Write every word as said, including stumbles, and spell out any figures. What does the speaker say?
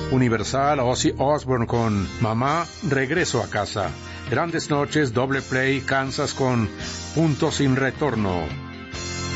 Universal, Ozzy Osbourne con Mamá, Regreso a Casa. Grandes Noches, Doble Play, Kansas con Punto Sin Retorno.